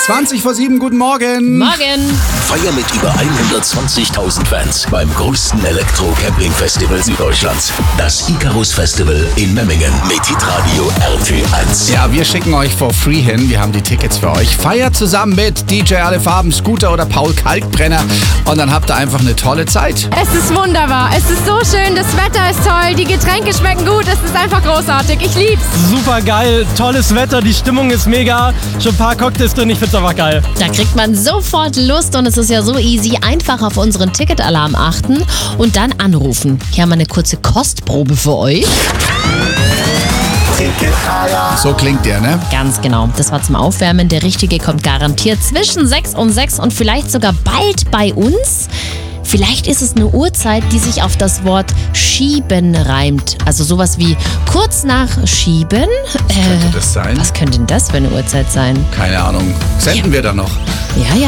20 vor 7, guten Morgen. Morgen. Feier mit über 120.000 Fans beim größten Elektro-Camping-Festival Süddeutschlands. Das Icarus Festival in Memmingen mit Hitradio RT1. Ja, wir schicken euch for free hin. Wir haben die Tickets für euch. Feiert zusammen mit DJ Alle Farben, Scooter oder Paul Kalkbrenner. Und dann habt ihr einfach eine tolle Zeit. Es ist wunderbar. Es ist so schön. Das Wetter ist toll. Die Getränke schmecken gut. Es ist einfach großartig. Ich lieb's. Super geil. Tolles Wetter. Die Stimmung ist mega. Schon ein paar Cocktails drin. Ich find's einfach geil. Da kriegt man sofort Lust und es ist ja so easy. Einfach auf unseren Ticketalarm achten und dann anrufen. Hier haben wir eine kurze Kostprobe für euch. So klingt der, ne? Ganz genau. Das war zum Aufwärmen. Der Richtige kommt garantiert zwischen 6 und 6 und vielleicht sogar bald bei uns. Vielleicht ist es eine Uhrzeit, die sich auf das Wort schieben reimt. Also sowas wie kurz nach schieben. Könnte das sein? Was könnte denn das für eine Uhrzeit sein? Keine Ahnung. Senden wir da noch? Ja, ja.